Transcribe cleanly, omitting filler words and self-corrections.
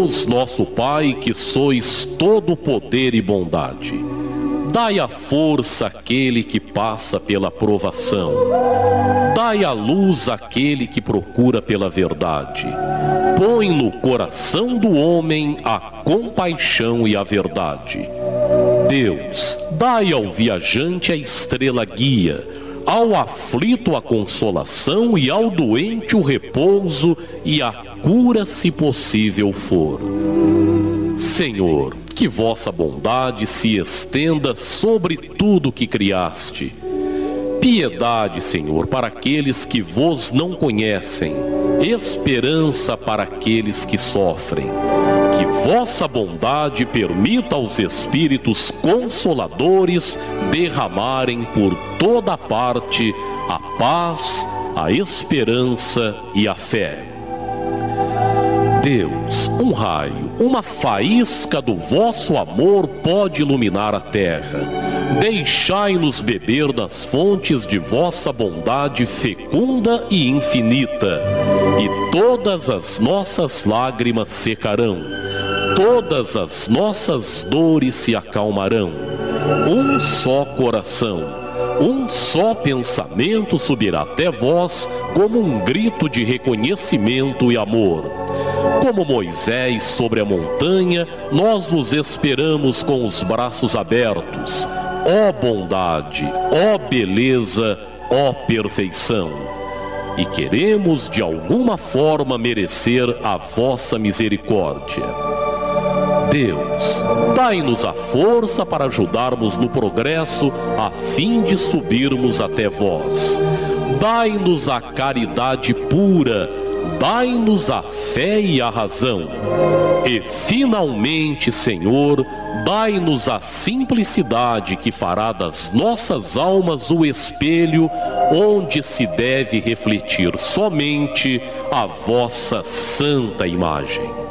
Deus nosso Pai, que sois todo poder e bondade, dai a força àquele que passa pela provação, dai a luz àquele que procura pela verdade, põe no coração do homem a compaixão e a verdade. Deus, dai ao viajante a estrela guia, ao aflito a consolação e ao doente o repouso e a cura, se possível for. Senhor, que vossa bondade se estenda sobre tudo que criaste. Piedade, Senhor, para aqueles que vos não conhecem, esperança para aqueles que sofrem. Que vossa bondade permita aos Espíritos Consoladores derramarem por toda parte a paz, a esperança e a fé. Deus, um raio, uma faísca do vosso amor pode iluminar a terra. Deixai-nos beber das fontes de vossa bondade fecunda e infinita, e todas as nossas lágrimas secarão, todas as nossas dores se acalmarão. Um só coração, um só pensamento subirá até vós como um grito de reconhecimento e amor. Como Moisés sobre a montanha, nós vos esperamos com os braços abertos. Ó bondade, ó beleza, ó perfeição. E queremos de alguma forma merecer a vossa misericórdia. Deus, dai-nos a força para ajudarmos no progresso a fim de subirmos até vós. Dai-nos a caridade pura, dai-nos a fé e a razão. E finalmente, Senhor, dai-nos a simplicidade que fará das nossas almas o espelho onde se deve refletir somente a vossa santa imagem.